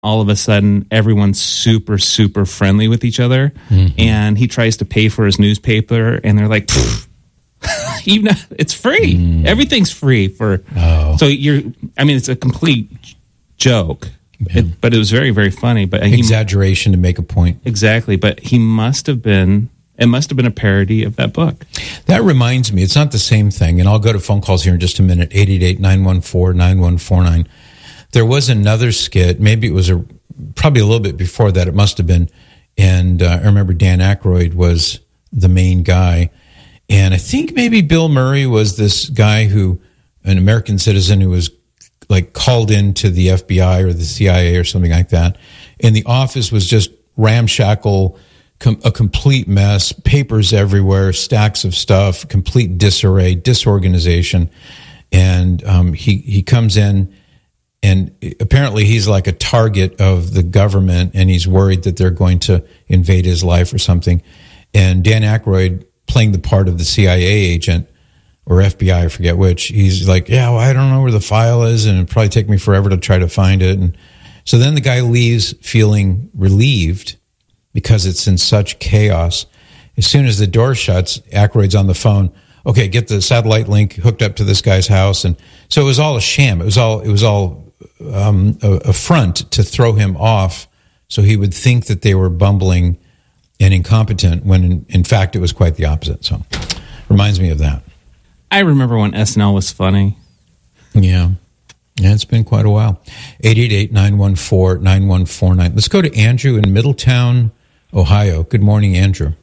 all of a sudden everyone's super, super friendly with each other. Mm-hmm. And he tries to pay for his newspaper, and they're like, even it's free. Everything's free for. Oh. So it's a complete joke. But it was very, very funny. But exaggeration to make a point. Exactly. But it must have been a parody of that book. That reminds me, it's not the same thing. And I'll go to phone calls here in just a minute, 888-914-9149. There was another skit, maybe it was probably a little bit before that, it must have been. And I remember Dan Aykroyd was the main guy. And I think maybe Bill Murray was this guy an American citizen who was like called into the FBI or the CIA or something like that. And the office was just ramshackle, a complete mess, papers everywhere, stacks of stuff, complete disarray, disorganization. And he comes in, and apparently he's like a target of the government, and he's worried that they're going to invade his life or something. And Dan Aykroyd, playing the part of the CIA agent, or FBI, I forget which, he's like, yeah, well, I don't know where the file is, and it'd probably take me forever to try to find it. And so then the guy leaves feeling relieved because it's in such chaos. As soon as the door shuts, Aykroyd's on the phone. Okay, get the satellite link hooked up to this guy's house. And so it was all a sham. It was all a front to throw him off, so he would think that they were bumbling and incompetent when in fact it was quite the opposite. So reminds me of that. I remember when SNL was funny. Yeah, it's been quite a while. 888-914-9149. Let's go to Andrew in Middletown, Ohio. Good morning, Andrew.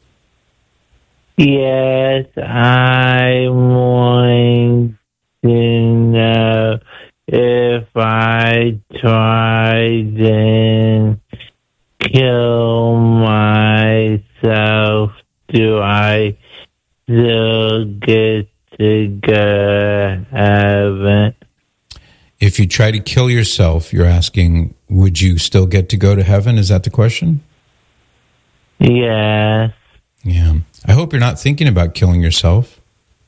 Yes, I want to know if I tried and kill myself, do I still get to go to heaven? If you try to kill yourself, you're asking, would you still get to go to heaven? Is that the question? Yes. Yeah. I hope you're not thinking about killing yourself.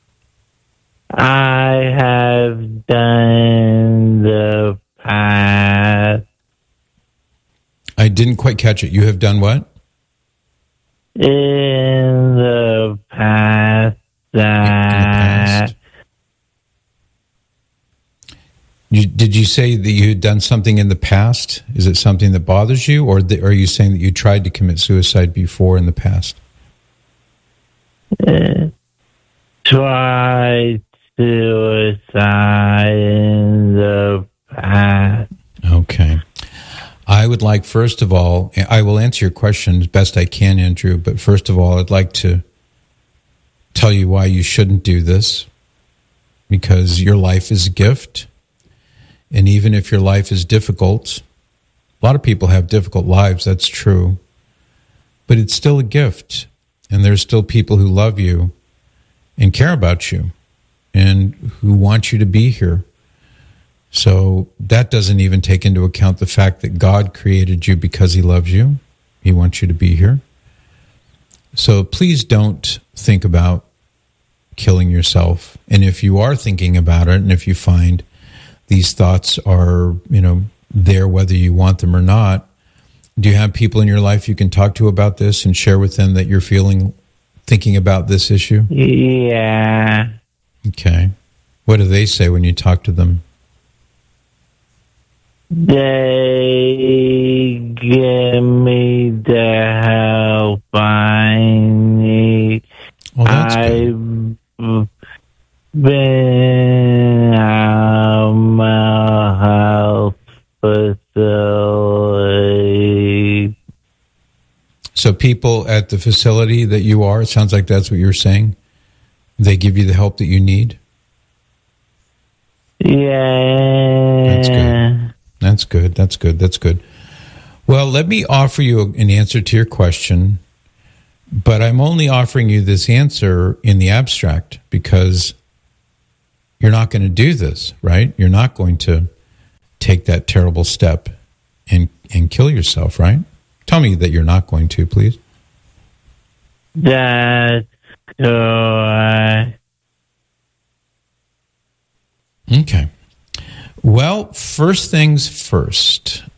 I have done the past. I didn't quite catch it. You have done what? In the past. Did you say that you had done something in the past? Is it something that bothers you, or are you saying that you tried to commit suicide before in the past? Tried suicide in the past. Okay. I would like, first of all, I will answer your question as best I can, Andrew, but first of all, I'd like to tell you why you shouldn't do this, because your life is a gift. And even if your life is difficult, a lot of people have difficult lives, that's true, but it's still a gift. And there's still people who love you and care about you and who want you to be here. So that doesn't even take into account the fact that God created you because he loves you. He wants you to be here. So please don't think about killing yourself. And if you are thinking about it, and if you find these thoughts are, there whether you want them or not, do you have people in your life you can talk to about this and share with them that you're thinking about this issue? Yeah. Okay. What do they say when you talk to them? They give me the help I need. Well, that's I've been out of my health facility. So people at the facility that you are, it sounds like that's what you're saying, they give you the help that you need? Yeah. That's good. Well, let me offer you an answer to your question, but I'm only offering you this answer in the abstract because you're not going to do this, right? You're not going to take that terrible step and kill yourself, right? Tell me that you're not going to, please. That's correct. Okay. Well, first things first,